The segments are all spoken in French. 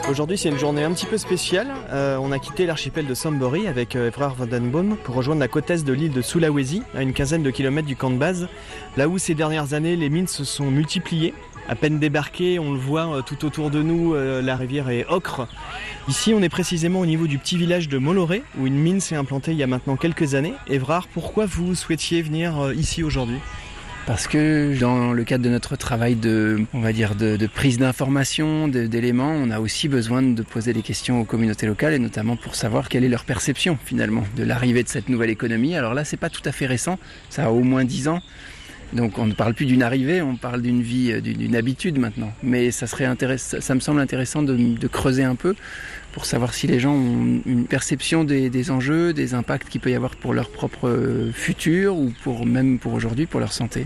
Aujourd'hui, c'est une journée un petit peu spéciale. On a quitté l'archipel de Sambori avec Evrard van den Boom pour rejoindre la côte est de l'île de Sulawesi, à une quinzaine de kilomètres du camp de base, là où ces dernières années, les mines se sont multipliées. À peine débarqué, on le voit tout autour de nous, la rivière est ocre. Ici, on est précisément au niveau du petit village de Moloré, où une mine s'est implantée il y a maintenant quelques années. Evrard, pourquoi vous souhaitiez venir ici aujourd'hui ? Parce que dans le cadre de notre travail de prise d'information, d'éléments, on a aussi besoin de poser des questions aux communautés locales et notamment pour savoir quelle est leur perception finalement de l'arrivée de cette nouvelle économie. Alors là, c'est pas tout à fait récent, ça a au moins 10 ans. Donc on ne parle plus d'une arrivée, on parle d'une vie, d'une habitude maintenant. Mais ça me semble intéressant de creuser un peu pour savoir si les gens ont une perception des enjeux, des impacts qu'il peut y avoir pour leur propre futur ou même pour aujourd'hui, pour leur santé.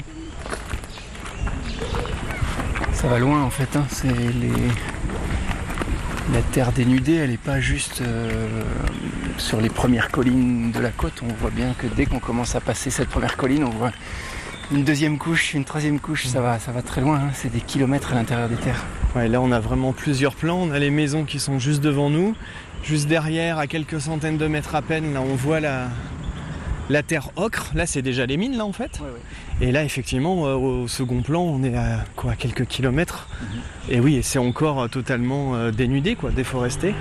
Ça va loin en fait, hein. La terre dénudée, elle n'est pas juste sur les premières collines de la côte. On voit bien que dès qu'on commence à passer cette première colline, on voit une deuxième couche, une troisième couche, ça va très loin, hein. C'est des kilomètres à l'intérieur des terres. Ouais, là on a vraiment plusieurs plans, on a les maisons qui sont juste devant nous, juste derrière, à quelques centaines de mètres à peine, là on voit la terre ocre, là c'est déjà les mines là en fait. Ouais. Et là effectivement au second plan on est à quelques kilomètres, et oui, c'est encore totalement dénudé, déforesté.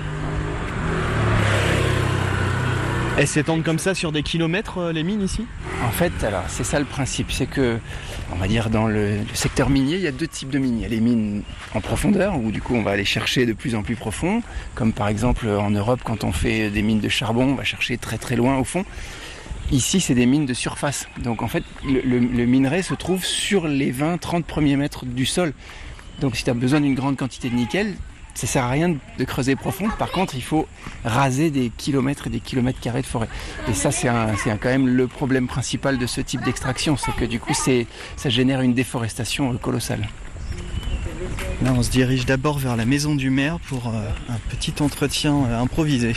Elles s'étendent comme ça sur des kilomètres, les mines ici ? En fait, alors c'est ça le principe, c'est que, on va dire dans le secteur minier, il y a deux types de mines. Il y a les mines en profondeur, où du coup on va aller chercher de plus en plus profond, comme par exemple en Europe quand on fait des mines de charbon, on va chercher très très loin au fond. Ici, c'est des mines de surface. Donc en fait, le minerai se trouve sur les 20-30 premiers mètres du sol. Donc si tu as besoin d'une grande quantité de nickel, ça sert à rien de creuser profond. Par contre, il faut raser des kilomètres et des kilomètres carrés de forêt. Et ça, c'est quand même le problème principal de ce type d'extraction. C'est que du coup, ça génère une déforestation colossale. Là, on se dirige d'abord vers la maison du maire pour un petit entretien improvisé.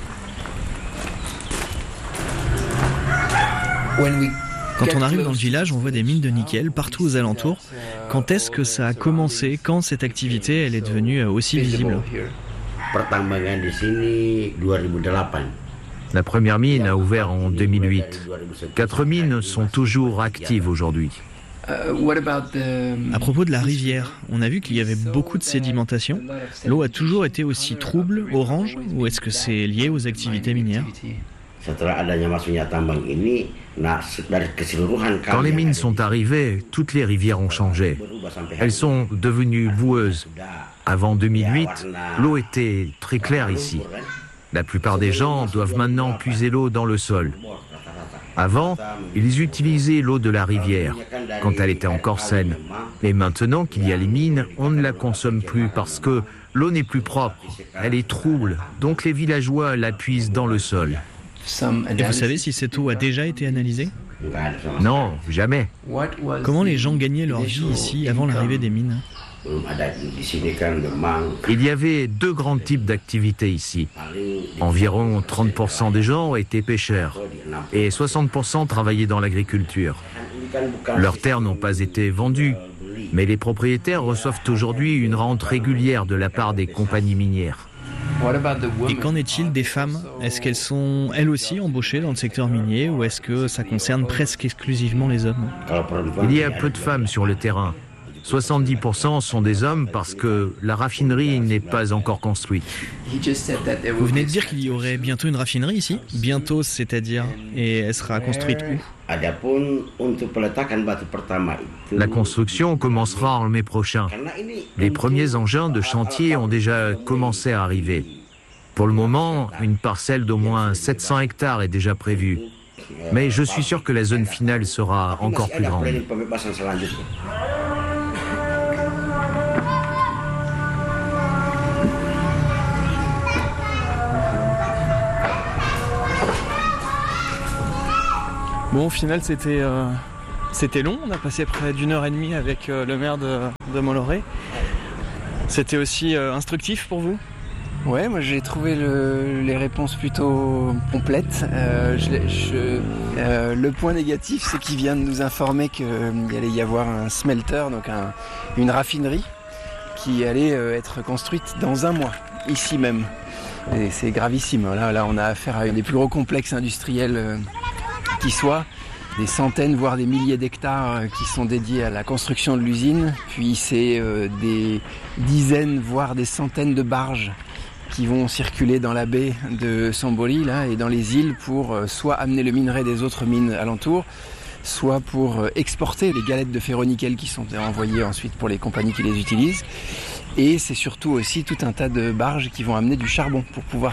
Quand on arrive dans le village, on voit des mines de nickel partout aux alentours. Quand est-ce que ça a commencé ? Quand cette activité elle est devenue aussi visible ? La première mine a ouvert en 2008. 4 mines sont toujours actives aujourd'hui. À propos de la rivière, on a vu qu'il y avait beaucoup de sédimentation. L'eau a toujours été aussi trouble, orange, ou est-ce que c'est lié aux activités minières ? Quand les mines sont arrivées, toutes les rivières ont changé. Elles sont devenues boueuses. Avant 2008, l'eau était très claire ici. La plupart des gens doivent maintenant puiser l'eau dans le sol. Avant, ils utilisaient l'eau de la rivière, quand elle était encore saine. Mais maintenant qu'il y a les mines, on ne la consomme plus parce que l'eau n'est plus propre. Elle est trouble, donc les villageois la puisent dans le sol. Et vous savez si cette eau a déjà été analysée ? Non, jamais. Comment les gens gagnaient leur vie ici avant l'arrivée des mines ? Il y avait 2 grands types d'activités ici. Environ 30% des gens étaient pêcheurs et 60% travaillaient dans l'agriculture. Leurs terres n'ont pas été vendues, mais les propriétaires reçoivent aujourd'hui une rente régulière de la part des compagnies minières. Et qu'en est-il des femmes ? Est-ce qu'elles sont elles aussi embauchées dans le secteur minier ou est-ce que ça concerne presque exclusivement les hommes ? Il y a peu de femmes sur le terrain. 70% sont des hommes parce que la raffinerie n'est pas encore construite. Vous venez de dire qu'il y aurait bientôt une raffinerie ici ? Bientôt, c'est-à-dire ? Et elle sera construite où ? La construction commencera en mai prochain. Les premiers engins de chantier ont déjà commencé à arriver. Pour le moment, une parcelle d'au moins 700 hectares est déjà prévue. Mais je suis sûr que la zone finale sera encore plus grande. Bon, au final, c'était long. On a passé près d'1h30 avec le maire de Moloré. C'était aussi instructif pour vous ? Ouais, moi j'ai trouvé les réponses plutôt complètes. Le point négatif, c'est qu'il vient de nous informer qu'il allait y avoir un smelter, donc une raffinerie, qui allait être construite dans un mois. ici même. Et c'est gravissime. Là, on a affaire à un des plus gros complexes industriels qui soit. Des centaines, voire des milliers d'hectares qui sont dédiés à la construction de l'usine. Puis c'est des dizaines, voire des centaines de barges qui vont circuler dans la baie de Sambori là, et dans les îles pour soit amener le minerai des autres mines alentours, soit pour exporter les galettes de ferro-nickel qui sont envoyées ensuite pour les compagnies qui les utilisent. Et c'est surtout aussi tout un tas de barges qui vont amener du charbon pour pouvoir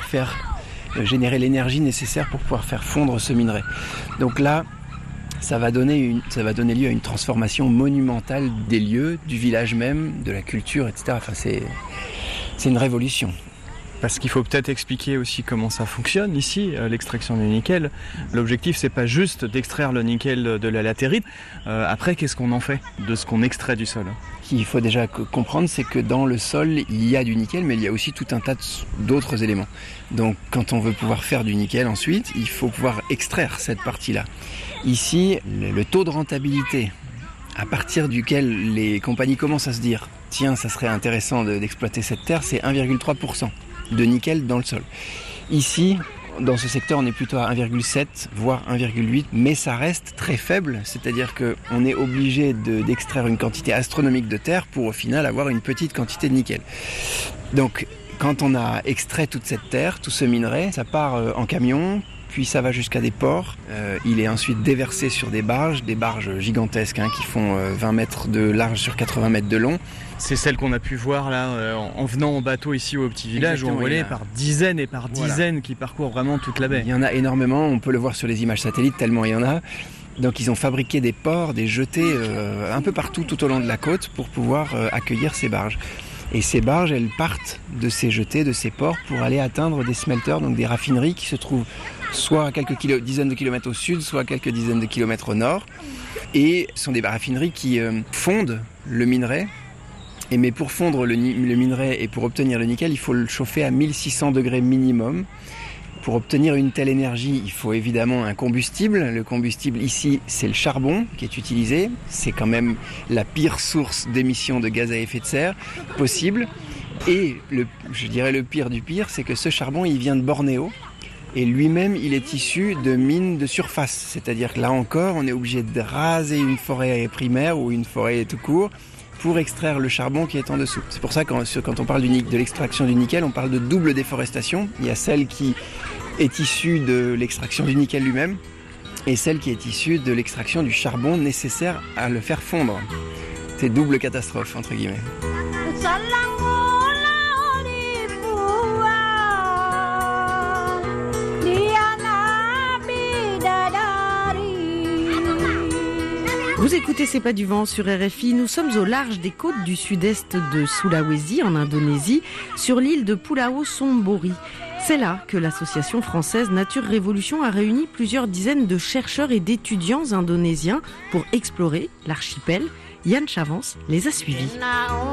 générer l'énergie nécessaire pour pouvoir faire fondre ce minerai. Donc là, ça va donner lieu à une transformation monumentale des lieux, du village même, de la culture, etc. Enfin, c'est une révolution. Parce qu'il faut peut-être expliquer aussi comment ça fonctionne ici, l'extraction du nickel. L'objectif, c'est pas juste d'extraire le nickel de la latérite. Après, qu'est-ce qu'on en fait de ce qu'on extrait du sol ? Ce qu'il faut déjà comprendre, c'est que dans le sol, il y a du nickel, mais il y a aussi tout un tas d'autres éléments. Donc, quand on veut pouvoir faire du nickel ensuite, il faut pouvoir extraire cette partie-là. Ici, le taux de rentabilité à partir duquel les compagnies commencent à se dire « Tiens, ça serait intéressant d'exploiter cette terre », c'est 1,3% de nickel dans le sol. Ici, dans ce secteur, on est plutôt à 1,7, voire 1,8, mais ça reste très faible, c'est-à-dire qu'on est obligé d'extraire une quantité astronomique de terre pour au final avoir une petite quantité de nickel. Donc, quand on a extrait toute cette terre, tout ce minerai, ça part en camion, puis ça va jusqu'à des ports. Il est ensuite déversé sur des barges gigantesques qui font 20 mètres de large sur 80 mètres de long. C'est celle qu'on a pu voir là en venant en bateau ici au petit village. Exactement, où on voit par dizaines et par dizaines qui parcourent vraiment toute la baie. Il y en a énormément, on peut le voir sur les images satellites tellement il y en a. Donc ils ont fabriqué des ports, des jetés un peu partout tout au long de la côte pour pouvoir accueillir ces barges. Et ces barges, elles partent de ces jetés, de ces ports pour aller atteindre des smelters, donc des raffineries qui se trouvent soit à quelques dizaines de kilomètres au sud, soit à quelques dizaines de kilomètres au nord. Et ce sont des raffineries qui fondent le minerai. Mais pour fondre le minerai et pour obtenir le nickel, il faut le chauffer à 1600 degrés minimum. Pour obtenir une telle énergie, il faut évidemment un combustible. Le combustible ici, c'est le charbon qui est utilisé. C'est quand même la pire source d'émissions de gaz à effet de serre possible. Et je dirais le pire du pire, c'est que ce charbon, il vient de Bornéo. Et lui-même, il est issu de mines de surface. C'est-à-dire que là encore, on est obligé de raser une forêt primaire ou une forêt tout court pour extraire le charbon qui est en dessous. C'est pour ça que quand on parle de l'extraction du nickel, on parle de double déforestation. Il y a celle qui est issue de l'extraction du nickel lui-même et celle qui est issue de l'extraction du charbon nécessaire à le faire fondre. C'est double catastrophe, entre guillemets. Vous écoutez C'est pas du vent sur RFI. Nous sommes au large des côtes du sud-est de Sulawesi, en Indonésie, sur l'île de Pulau Sambori. C'est là que l'association française Nature Révolution a réuni plusieurs dizaines de chercheurs et d'étudiants indonésiens pour explorer l'archipel. Yann Chavance les a suivis.